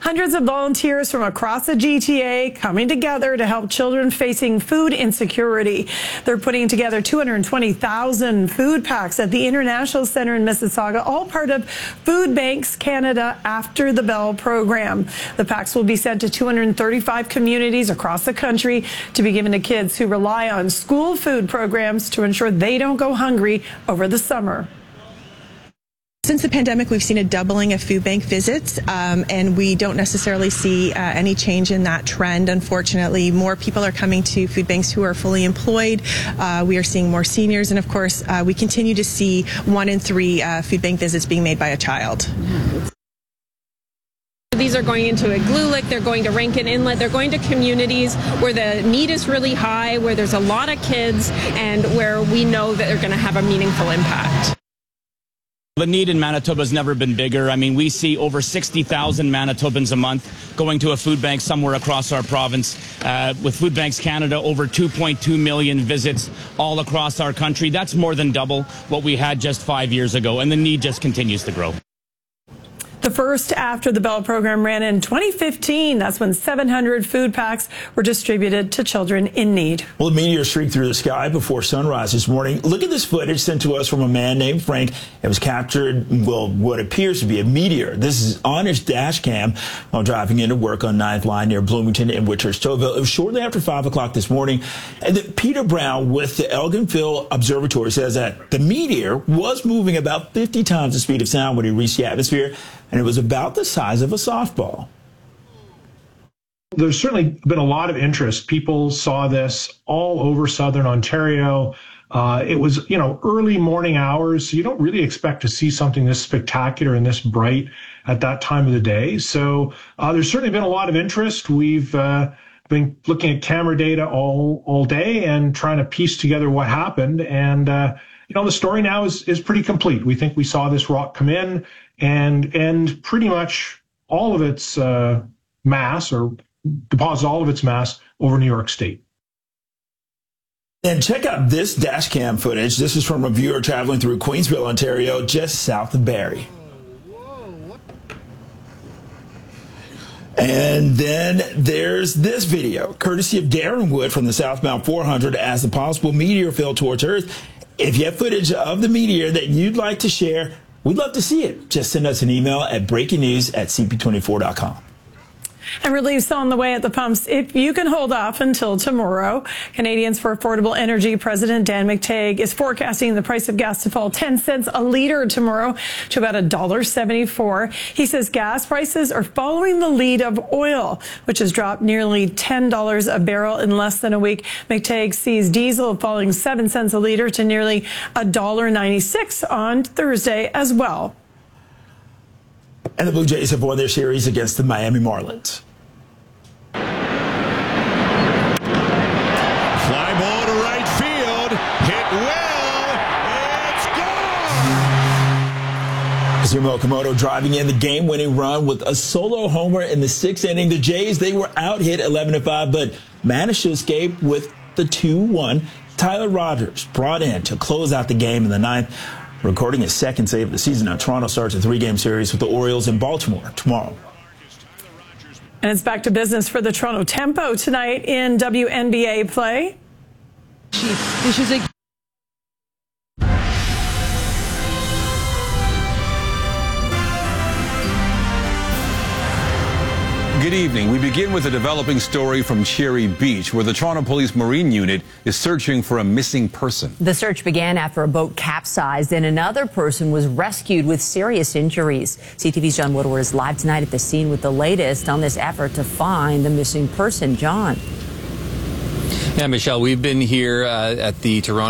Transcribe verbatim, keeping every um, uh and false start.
Hundreds of volunteers from across the G T A coming together to help children facing food insecurity. They're putting together two hundred twenty thousand food packs at the International Center in Mississauga, all part of Food Banks Canada After the Bell program. The packs will be sent to two hundred thirty-five communities across the country to be given to kids who rely on school food programs to ensure they don't go hungry over the summer. Since the pandemic, we've seen a doubling of food bank visits, um, and we don't necessarily see uh, any change in that trend. Unfortunately, more people are coming to food banks who are fully employed. Uh, we are seeing more seniors, and of course, uh, we continue to see one in three uh, food bank visits being made by a child. These are going into Igloolik, they're going to Rankin Inlet, they're going to communities where the need is really high, where there's a lot of kids, and where we know that they're going to have a meaningful impact. The need in Manitoba has never been bigger. I mean, we see over sixty thousand Manitobans a month going to a food bank somewhere across our province. Uh, with Food Banks Canada, over two point two million visits all across our country. That's more than double what we had just five years ago, and the need just continues to grow. The first After the Bell program ran in twenty fifteen. That's when seven hundred food packs were distributed to children in need. Well, the meteor streaked through the sky before sunrise this morning. Look at this footage sent to us from a man named Frank. It was captured, well, what appears to be a meteor. This is on his dash cam while driving into work on ninth Line near Bloomington and Whitchurch-Stouffville. It was shortly after five o'clock this morning. And then Peter Brown with the Elginville Observatory says that the meteor was moving about fifty times the speed of sound when it reached the atmosphere, and it was about the size of a softball. There's certainly been a lot of interest. People saw this all over southern Ontario. Uh, it was, you know, early morning hours. So you don't really expect to see something this spectacular and this bright at that time of the day. So uh, there's certainly been a lot of interest. We've uh, been looking at camera data all all day and trying to piece together what happened. And uh, you know, the story now is is pretty complete. We think we saw this rock come in and and pretty much all of its uh, mass, or deposit all of its mass over New York State. And check out this dash cam footage. This is from a viewer traveling through Queensville, Ontario, just south of Barrie. And then there's this video, courtesy of Darren Wood from the southbound four hundred, as the possible meteor fell towards Earth. If you have footage of the meteor that you'd like to share, we'd love to see it. Just send us an email at breaking news at c p twenty-four dot com. And relief's on the way at the pumps if you can hold off until tomorrow. Canadians for Affordable Energy President Dan McTeague is forecasting the price of gas to fall ten cents a litre tomorrow to about one dollar seventy-four. He says gas prices are following the lead of oil, which has dropped nearly ten dollars a barrel in less than a week. McTeague sees diesel falling seven cents a litre to nearly one dollar ninety-six on Thursday as well. And the Blue Jays have won their series against the Miami Marlins. Fly ball to right field. Hit well. It's gone. Kazumo Okamoto driving in the game-winning run with a solo homer in the sixth inning. The Jays, they were out hit eleven to five, but managed to escape with the two one. Tyler Rogers brought in to close out the game in the ninth, recording his second save of the season. Now Toronto starts a three-game series with the Orioles in Baltimore tomorrow. And it's back to business for the Toronto Tempo tonight in W N B A play. This is a Good evening. We begin with a developing story from Cherry Beach, where the Toronto Police Marine Unit is searching for a missing person. The search began after a boat capsized and another person was rescued with serious injuries. C T V's John Woodward is live tonight at the scene with the latest on this effort to find the missing person. John. Yeah, Michelle, we've been here uh, at the Toronto